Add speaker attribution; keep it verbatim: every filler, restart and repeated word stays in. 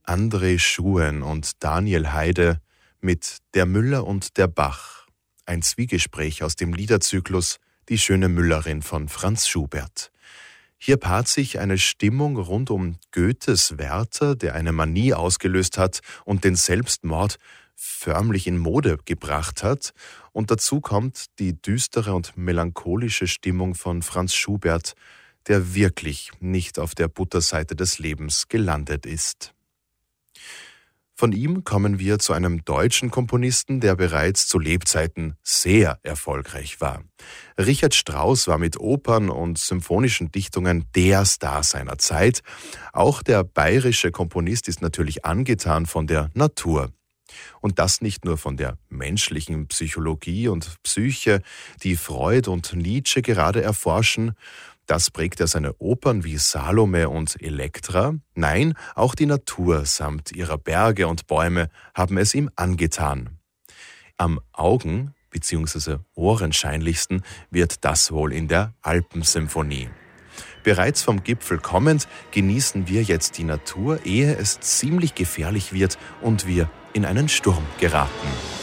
Speaker 1: André Schuen und Daniel Heide mit Der Müller und der Bach. Ein Zwiegespräch aus dem Liederzyklus Die schöne Müllerin von Franz Schubert. Hier paart sich eine Stimmung rund um Goethes Werther, der eine Manie ausgelöst hat und den Selbstmord förmlich in Mode gebracht hat. Und dazu kommt die düstere und melancholische Stimmung von Franz Schubert, der wirklich nicht auf der Butterseite des Lebens gelandet ist. Von ihm kommen wir zu einem deutschen Komponisten, der bereits zu Lebzeiten sehr erfolgreich war. Richard Strauss war mit Opern und symphonischen Dichtungen der Star seiner Zeit. Auch der bayerische Komponist ist natürlich angetan von der Natur. Und das nicht nur von der menschlichen Psychologie und Psyche, die Freud und Nietzsche gerade erforschen. Das prägt er seine Opern wie Salome und Elektra. Nein, auch die Natur samt ihrer Berge und Bäume haben es ihm angetan. Am Augen- bzw. ohrenscheinlichsten wird das wohl in der Alpensymphonie. Bereits vom Gipfel kommend genießen wir jetzt die Natur, ehe es ziemlich gefährlich wird und wir in einen Sturm geraten.